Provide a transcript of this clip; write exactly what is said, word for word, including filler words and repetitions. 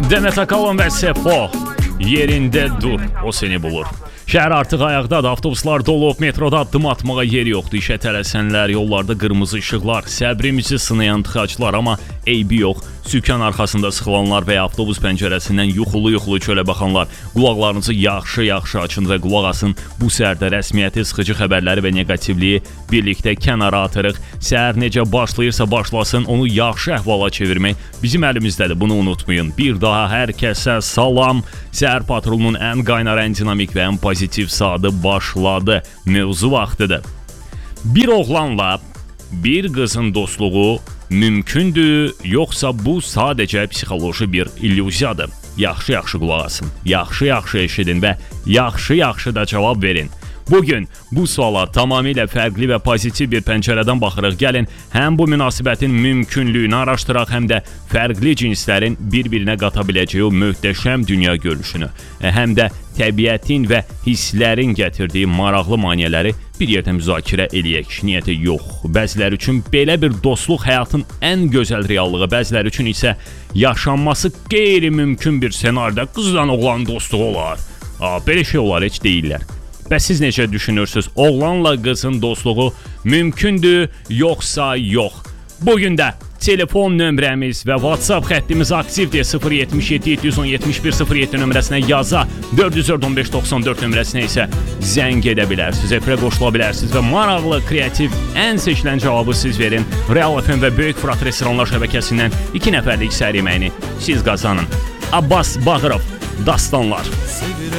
Demet Akalın və Sefo, yerində dur, o seni bulur. Şəhər artıq ayaqdadır, avtobuslar dolub, metroda addım atmağa yer yoxdur. İşə tələsənlər, yollarda qırmızı işıqlar, səbrimizi sınayan tıxaclar, amma eybi yox. Sükan arxasında sıxılanlar və ya avtobus pəncərəsindən yuxulu-yuxulu çölə baxanlar, qulaqlarınızı yaxşı-yaxşı açın və qulaq asın. Bu səhərdə rəsmiyyəti, sıxıcı xəbərləri və negativliyi birlikdə kənara atırıq. Səhər necə başlayırsa başlasın, onu yaxşı əhvala çevirmək bizim əlimizdədir, bunu unutmayın. Bir daha hər kəsə salam. Səhər patrolunun ən qaynar, ən dinamik və ən pozitiv saatı başladı. Mövzu vaxtıdır. Bir oğlanla bir qızın dostluğu mümkündür, yoxsa bu sadəcə psixoloji bir illüziyadır? Yaxşı-yaxşı qulaq asın, yaxşı-yaxşı eşidin və yaxşı-yaxşı da cavab verin. Bugün bu suala tamamilə fərqli və pozitiv bir pəncərədən baxırıq. Gəlin, həm bu münasibətin mümkünlüyünü araşdıraq, həm də fərqli cinslərin bir-birinə qata biləcəyi o möhtəşəm dünya görüşünü, həm də təbiətin və hisslərin gətirdiyi maraqlı maneələri bir yerdə müzakirə eləyək. Niyyəti yox. Bəziləri üçün belə bir dostluq həyatın ən gözəl reallığı, bəziləri üçün isə yaşanması qeyri-mümkün bir senaryoda qızla oğlan dostluğu olar. Aa, belə şey olar, heç deyirlər. Bəs siz necə düşünürsünüz? Oğlanla qızın dostluğu mümkündür, yoxsa yox? Bugün də telefon nömrəmiz və WhatsApp xəttimiz aktivdir. sıfır yetmiş yeddi yeddi yüz on yetmiş bir sıfır yeddi nömrəsinə yaza, dörd yüz dörd on beş doxsan dörd nömrəsinə isə zəng edə bilərsiniz, efirə qoşula bilərsiniz və maraqlı, kreativ, ən seçilən cavabı siz verin. Real F M və Böyük Fırat restoranlar şəbəkəsindən iki nəfərlik səhər yeməyini siz qazanın. Abbas Bağırov, Dastanlar.